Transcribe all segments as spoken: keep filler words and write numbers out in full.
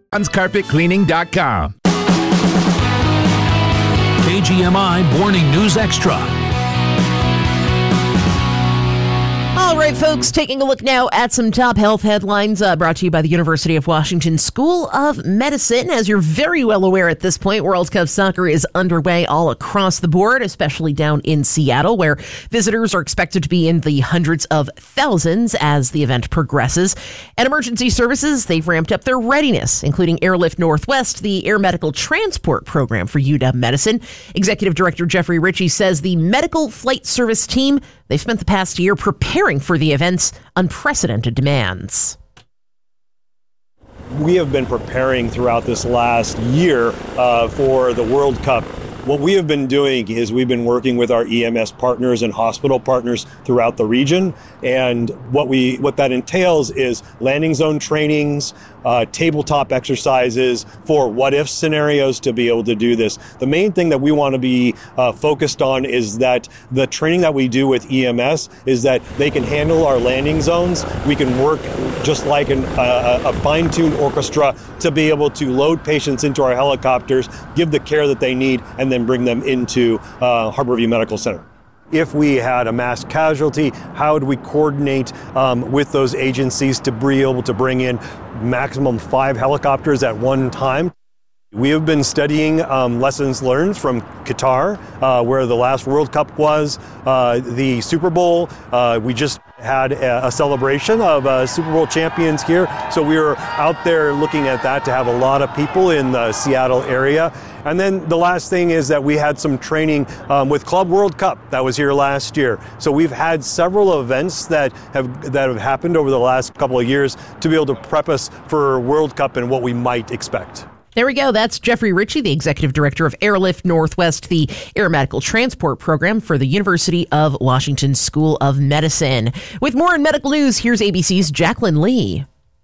carpet cleaning dot com. K G M I Morning News Extra. All right, folks, taking a look now at some top health headlines uh, brought to you by the University of Washington School of Medicine. As you're very well aware at this point, World Cup soccer is underway all across the board, especially down in Seattle, where visitors are expected to be in the hundreds of thousands as the event progresses. And emergency services, they've ramped up their readiness, including Airlift Northwest, the air medical transport program for U W Medicine. Executive Director Jeffrey Ritchie says the medical flight service team, they've spent the past year preparing for the event's unprecedented demands. We have been preparing throughout this last year uh, for the World Cup. What we have been doing is we've been working with our E M S partners and hospital partners throughout the region. And what we what that entails is landing zone trainings, uh, tabletop exercises for what-if scenarios to be able to do this. The main thing that we want to be uh, focused on is that the training that we do with E M S is that they can handle our landing zones. We can work just like an, uh, a fine-tuned orchestra to be able to load patients into our helicopters, give the care that they need, and then bring them into uh, Harborview Medical Center. If we had a mass casualty, how would we coordinate um, with those agencies to be able to bring in maximum five helicopters at one time? We have been studying um, lessons learned from Qatar, uh, where the last World Cup was, uh, the Super Bowl. Uh, we just had a, a celebration of uh, Super Bowl champions here. So we were out there looking at that to have a lot of people in the Seattle area. And then the last thing is that we had some training um, with Club World Cup that was here last year. So we've had several events that have that have happened over the last couple of years to be able to prep us for World Cup and what we might expect. There we go. That's Jeffrey Ritchie, the Executive Director of Airlift Northwest, the air medical transport program for the University of Washington School of Medicine. With more in medical news, here's A B C's Jacqueline Lee.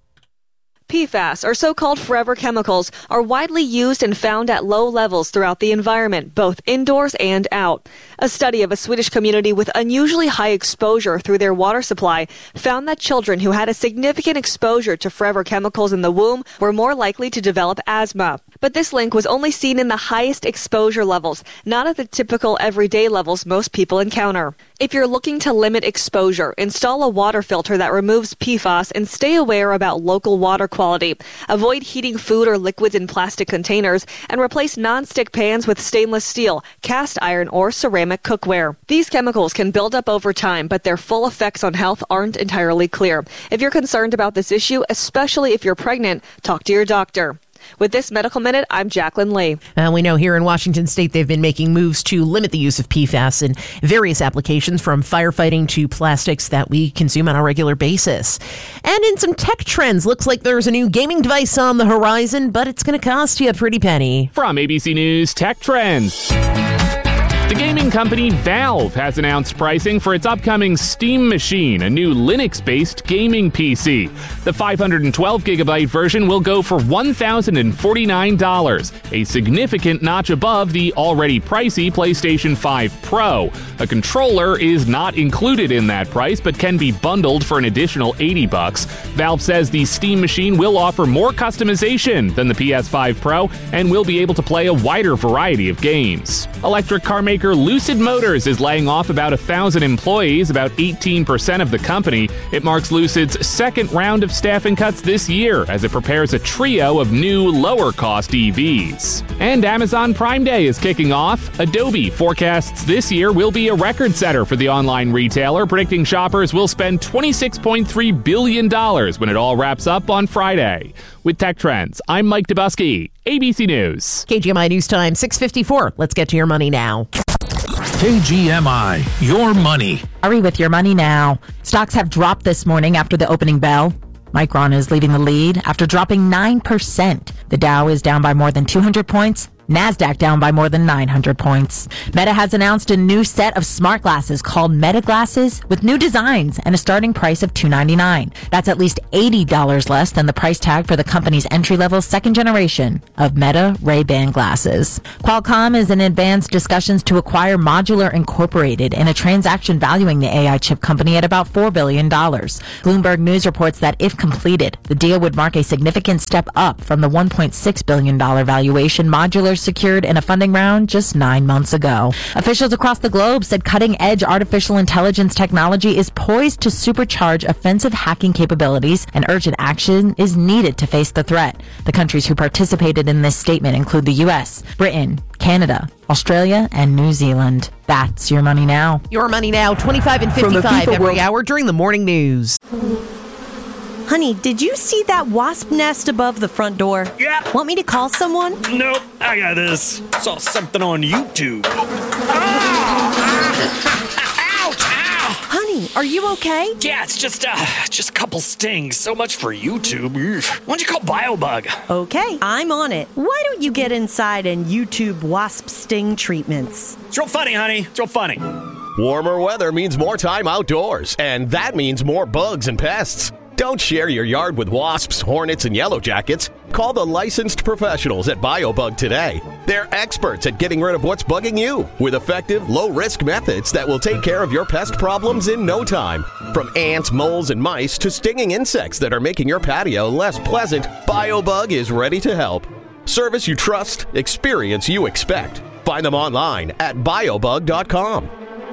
P FAS, or so-called forever chemicals, are widely used and found at low levels throughout the environment, both indoors and out. A study of a Swedish community with unusually high exposure through their water supply found that children who had a significant exposure to forever chemicals in the womb were more likely to develop asthma. But this link was only seen in the highest exposure levels, not at the typical everyday levels most people encounter. If you're looking to limit exposure, install a water filter that removes P FAS and stay aware about local water quality. Avoid heating food or liquids in plastic containers and replace non-stick pans with stainless steel, cast iron, or ceramic cookware. These chemicals can build up over time, but their full effects on health aren't entirely clear. If you're concerned about this issue, especially if you're pregnant, talk to your doctor. With this Medical Minute, I'm Jacqueline Lee. And we know here in Washington State, they've been making moves to limit the use of P FAS in various applications, from firefighting to plastics that we consume on a regular basis. And in some tech trends, looks like there's a new gaming device on the horizon, but it's going to cost you a pretty penny. From A B C News Tech Trends. The gaming company Valve has announced pricing for its upcoming Steam Machine, a new Linux-based gaming P C. The five hundred twelve gigabyte version will go for one thousand forty-nine dollars, a significant notch above the already pricey PlayStation five Pro. A controller is not included in that price, but can be bundled for an additional eighty bucks. Valve says the Steam Machine will offer more customization than the P S five Pro and will be able to play a wider variety of games. Electric car maker Lucid Motors is laying off about one thousand employees, about eighteen percent of the company. It marks Lucid's second round of staffing cuts this year as it prepares a trio of new, lower-cost E Vs. And Amazon Prime Day is kicking off. Adobe forecasts this year will be a record-setter for the online retailer, predicting shoppers will spend twenty-six point three billion dollars when it all wraps up on Friday. With Tech Trends, I'm Mike Dubusky, A B C News. K G M I News Time, six fifty-four. Let's get to your money now. K G M I, your money. Hurry with your money now. Stocks have dropped this morning after the opening bell. Micron is leading the lead after dropping nine percent. The Dow is down by more than two hundred points. NASDAQ down by more than nine hundred points. Meta has announced a new set of smart glasses called Meta Glasses with new designs and a starting price of two hundred ninety-nine dollars. That's at least eighty dollars less than the price tag for the company's entry-level second generation of Meta Ray-Ban glasses. Qualcomm is in advanced discussions to acquire Modular Incorporated in a transaction valuing the A I chip company at about four billion dollars. Bloomberg News reports that if completed, the deal would mark a significant step up from the one point six billion dollars valuation Modular secured in a funding round just nine months ago. Officials across the globe said cutting-edge artificial intelligence technology is poised to supercharge offensive hacking capabilities, and urgent action is needed to face the threat. The countries who participated in this statement include the U S, Britain, Canada, Australia, and New Zealand. That's Your Money Now. Your Money Now, twenty-five and fifty-five every world. hour during the morning news. Honey, did you see that wasp nest above the front door? Yeah. Want me to call someone? Nope, I got this. Saw something on YouTube. Honey, are you okay? Yeah, it's just uh, just a couple stings. So much for YouTube. Why don't you call BioBug? Okay, I'm on it. Why don't you get inside and YouTube wasp sting treatments? It's real funny, honey. It's real funny. Warmer weather means more time outdoors, and that means more bugs and pests. Don't share your yard with wasps, hornets, and yellow jackets. Call the licensed professionals at BioBug today. They're experts at getting rid of what's bugging you with effective, low-risk methods that will take care of your pest problems in no time. From ants, moles, and mice to stinging insects that are making your patio less pleasant, BioBug is ready to help. Service you trust, experience you expect. Find them online at biobug dot com.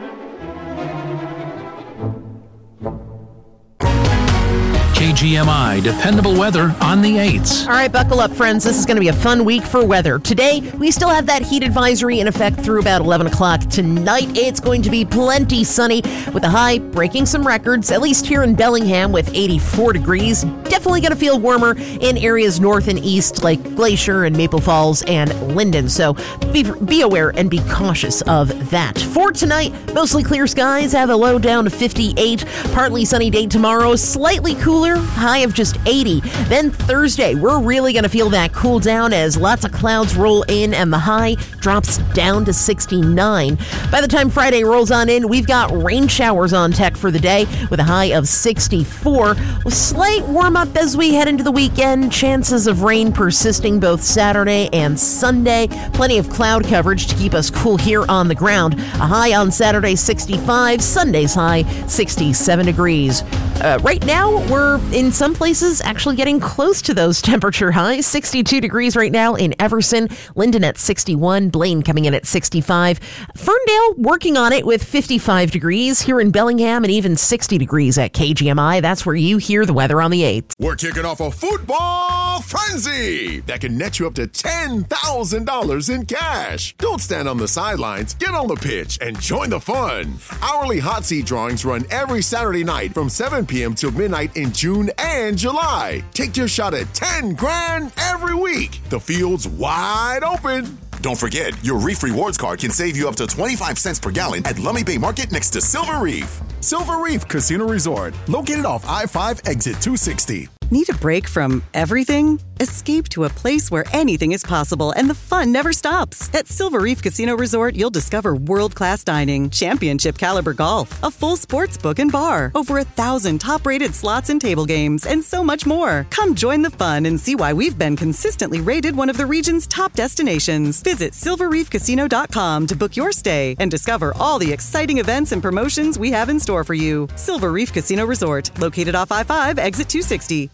K G M I dependable weather on the eights. All right, buckle up, friends. This is going to be a fun week for weather. Today, we still have that heat advisory in effect through about eleven o'clock. Tonight, it's going to be plenty sunny with a high breaking some records, at least here in Bellingham with eighty-four degrees. Definitely going to feel warmer in areas north and east like Glacier and Maple Falls and Linden. So be, be aware and be cautious of that. For tonight, mostly clear skies, have a low down to fifty-eight. Partly sunny day tomorrow, slightly cooler. High of just eighty. Then Thursday, we're really going to feel that cool down as lots of clouds roll in and the high drops down to sixty-nine. By the time Friday rolls on in, we've got rain showers on tech for the day with a high of sixty-four. With slight warm up as we head into the weekend. Chances of rain persisting both Saturday and Sunday. Plenty of cloud coverage to keep us cool here on the ground. A high on Saturday, sixty-five. Sunday's high, sixty-seven degrees. Uh, right now, we're in some places actually getting close to those temperature highs. sixty-two degrees right now in Everson, Linden at sixty-one, Blaine coming in at sixty-five, Ferndale working on it with fifty-five degrees here in Bellingham and even sixty degrees at K G M I. That's where you hear the weather on the eighth. We're kicking off a football frenzy that can net you up to ten thousand dollars in cash. Don't stand on the sidelines, get on the pitch and join the fun. Hourly hot seat drawings run every Saturday night from seven p.m. till midnight in June and July. Take your shot at ten grand every week. The field's wide open. Don't forget, your Reef Rewards card can save you up to twenty-five cents per gallon at Lummi Bay Market next to Silver Reef. Silver Reef Casino Resort, located off I five exit two sixty. Need a break from everything? Escape to a place where anything is possible and the fun never stops. At Silver Reef Casino Resort, you'll discover world-class dining, championship caliber golf, a full sports book and bar, over a thousand top-rated slots and table games, and so much more. Come join the fun and see why we've been consistently rated one of the region's top destinations. Visit silver reef casino dot com to book your stay and discover all the exciting events and promotions we have in store for you. Silver Reef Casino Resort, located off I five, exit two sixty.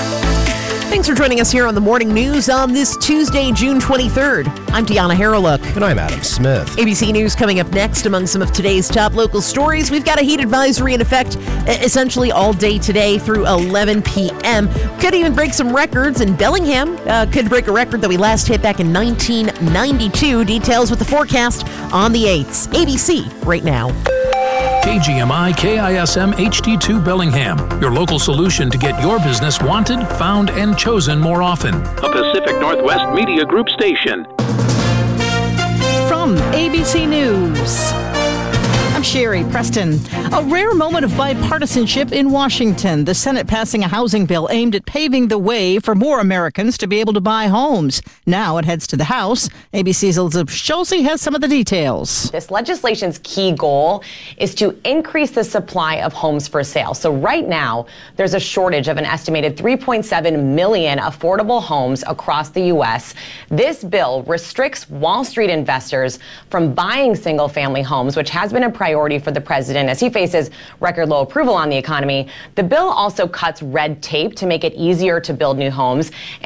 Thanks for joining us here on the Morning News on this Tuesday, June twenty-third. I'm Deanna Harreluk. And I'm Adam Smith. A B C News coming up next. Among some of today's top local stories, we've got a heat advisory in effect essentially all day today through eleven p.m. Could even break some records, and Bellingham uh, could break a record that we last hit back in nineteen ninety-two. Details with the forecast on the eights. A B C right now. K G M I K I S M H D two Bellingham, your local solution to get your business wanted, found, and chosen more often. A Pacific Northwest Media Group station. From A B C News, I'm Sherry Preston. A rare moment of bipartisanship in Washington. The Senate passing a housing bill aimed at paving the way for more Americans to be able to buy homes. Now it heads to the House. A B C's Elizabeth Schulze has some of the details. This legislation's key goal is to increase the supply of homes for sale. So right now, there's a shortage of an estimated three point seven million affordable homes across the U S. This bill restricts Wall Street investors from buying single-family homes, which has been a priority for the president as he faces record low approval on the economy. The bill also cuts red tape to make it easier to build new homes.